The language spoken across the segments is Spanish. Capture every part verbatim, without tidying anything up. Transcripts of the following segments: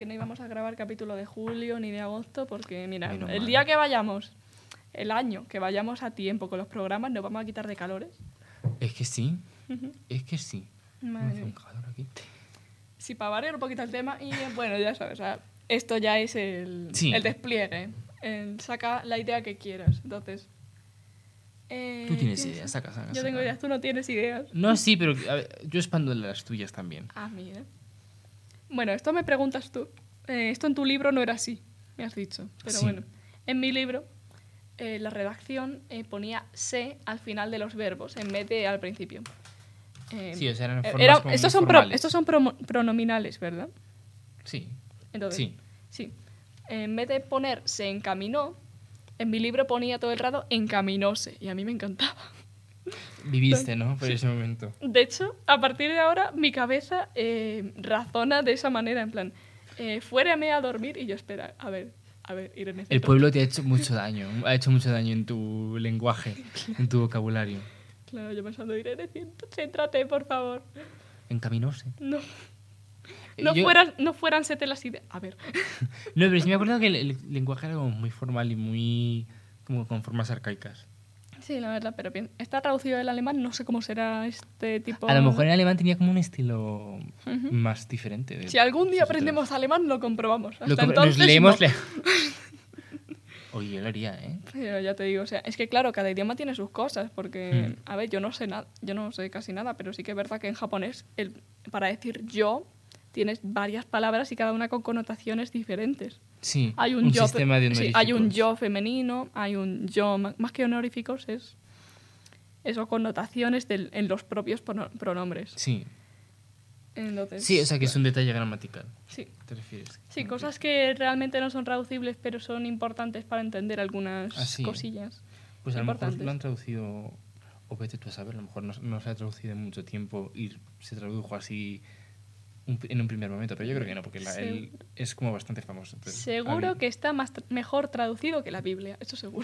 no íbamos a grabar capítulo de julio ni de agosto porque, mira, Menos el mal. día que vayamos, el año que vayamos a tiempo con los programas, nos vamos a quitar de calores. Es que sí, es que sí. Madre Me hace un mía. calor aquí. Sí, para variar un poquito el tema y, bueno, ya sabes, o sea, esto ya es el, Sí. el despliegue. El saca la idea que quieras, entonces... Eh, Tú tienes piensa. ideas, saca, saca, Yo saca. tengo ideas, tú no tienes ideas. No, sí, pero a ver, yo expando las tuyas también. Ah, mira. Bueno, esto me preguntas tú. Eh, esto en tu libro no era así, me has dicho. Pero Sí. bueno, en mi libro eh, la redacción eh, ponía se al final de los verbos en vez de al principio. Eh, Sí, o sea, eran eh, formas era- como estos, muy son pro- formales. estos son promo- pronominales, ¿verdad? Sí. Entonces, Sí. sí. En vez de poner se encaminó, en mi libro ponía todo el rato encaminóse. Y a mí me encantaba. Viviste, ¿no? Por Sí. ese momento. De hecho, a partir de ahora, mi cabeza eh, razona de esa manera, en plan, eh, fuérame a dormir y yo espera, a ver, a ver, Irene. El pueblo te ha hecho mucho daño. Ha hecho mucho daño en tu lenguaje, en tu vocabulario. Claro, yo pensando, Irene, céntrate, por favor. Encaminóse. No, Eh, no, yo- fueran, no fueran sete las ideas. A ver. No, pero sí me acuerdo que el, el lenguaje era como muy formal y muy... como con formas arcaicas. Sí, la verdad, pero bien. Está traducido del alemán, no sé cómo será este tipo... A lo mejor en alemán tenía como un estilo Ujú. más diferente. de- Si algún día sus aprendemos otros. alemán, lo comprobamos. Hasta Lo compro- entonces, nos leemos... no. le- Oye, yo lo haría, ¿eh? Pero ya te digo, o sea, es que claro, cada idioma tiene sus cosas, porque, Hmm. a ver, yo no sé nada, yo no sé casi nada, pero sí que es verdad que en japonés, el, para decir yo, tienes varias palabras y cada una con connotaciones diferentes. Sí, Hay un, un yo, sistema de sí, hay un honoríficos. yo femenino, hay un yo, ma- más que honoríficos, es eso, connotaciones del- en los propios prono- pronombres. Sí. Entonces, Sí, o sea que es un detalle gramatical. sí. ¿Te refieres? Sí, cosas que realmente no son traducibles, pero son importantes para entender algunas Ah, sí. cosillas. Pues a lo mejor importantes. lo han traducido, o vete tú a saber, a lo mejor no, no se ha traducido en mucho tiempo y se tradujo así un- en un primer momento, pero yo creo que no, porque la- Sí. él es como bastante famoso. entonces, Seguro había- que está más tra- mejor traducido que la Biblia, eso seguro.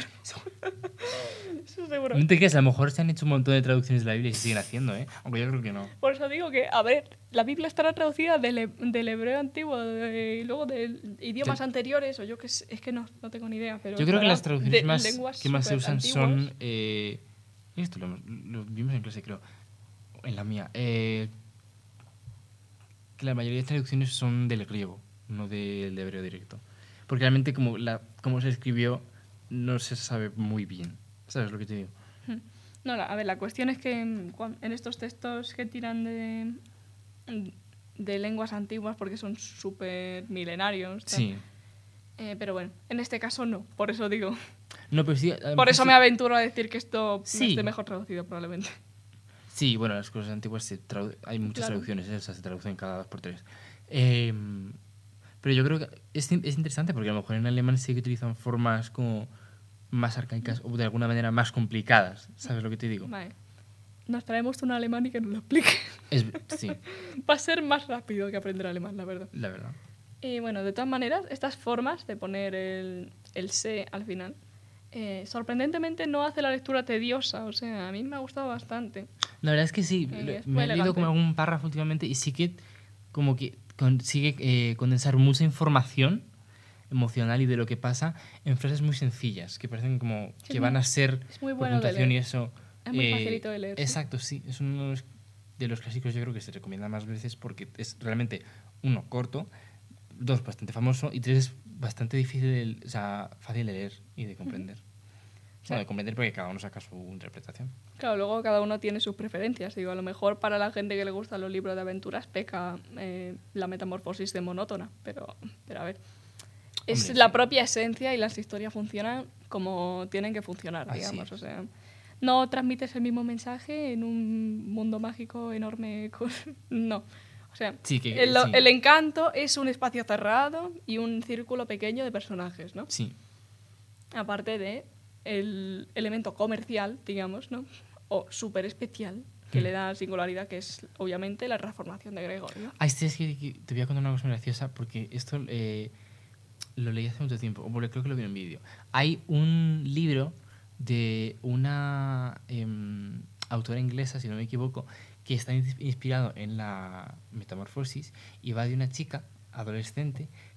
Eso seguro. No te creas, a lo mejor se han hecho un montón de traducciones de la Biblia y se siguen haciendo, ¿eh? Aunque yo creo que no. Por eso digo que, a ver, la Biblia estará traducida del, he- del hebreo antiguo de- y luego de idiomas Te- anteriores, o yo que sé, es que no, no tengo ni idea. Pero Yo creo que estará las traducciones de más, lenguas que más se usan superantiguas. son... Eh, esto lo, hemos- lo vimos en clase, creo. En la mía. Eh, que la mayoría de traducciones son del griego, no del hebreo directo. Porque realmente como, la, como se escribió no se sabe muy bien. ¿Sabes lo que te digo? No, la- a ver, la cuestión es que mm, cuan- en estos textos que tiran de, de lenguas antiguas, porque son súper milenarios, tal, Sí. eh, pero bueno, en este caso no, por eso digo. No, pero sí, a lo Por mejor eso sí- me aventuro a decir que esto Sí. esté mejor traducido, probablemente. Sí, bueno, las cosas antiguas se tradu- hay muchas Claro. traducciones, ¿eh? O sea, se traducen cada dos por tres. Eh, pero yo creo que es, in- es interesante porque a lo mejor en alemán sí que utilizan formas como más arcaicas o de alguna manera más complicadas. ¿Sabes lo que te digo? Vale. Nos traemos un alemán y que nos lo explique. Es, sí, Va a ser más rápido que aprender alemán, la verdad. la verdad. Y bueno, de todas maneras, estas formas de poner el, el se al final, eh, sorprendentemente no hace la lectura tediosa. O sea, a mí me ha gustado bastante. La verdad es que sí, Eh, lo- es me muy he leído como elegante. algún párrafo últimamente y sí que como que consigue eh, condensar mucha información emocional y de lo que pasa en frases muy sencillas, que parecen como Sí, que es van muy- a ser es muy por bueno de puntuación y leer. eso. Es muy eh, facilito de leer, sí. Exacto, sí. Es uno de los, de los clásicos yo creo que se recomienda más veces porque es realmente, uno, corto, dos, bastante famoso y tres, bastante difícil, de- o sea, fácil de leer y de comprender. Bueno, de comprender porque cada uno saca su interpretación. Claro, luego cada uno tiene sus preferencias. Digo, a lo mejor para la gente que le gustan los libros de aventuras peca eh, la metamorfosis de monótona. Pero, pero a ver, es Hombre, la sí. propia esencia y las historias funcionan como tienen que funcionar, Así digamos. es. O sea, no transmites el mismo mensaje en un mundo mágico enorme. con- No. O sea, Sí, que- el, sí. el encanto es un espacio cerrado y un círculo pequeño de personajes, ¿no? Sí, Aparte de el elemento comercial, digamos, ¿no? O súper especial, que Mm. le da singularidad, que es obviamente la transformación de Gregorio. Ah, este es que, que te voy a contar una cosa muy graciosa porque esto eh, lo leí hace mucho tiempo, o bueno, creo que lo vi en un vídeo. Hay un libro de una em, autora inglesa, si no me equivoco, que está ins- inspirado en la metamorfosis y va de una chica adolescente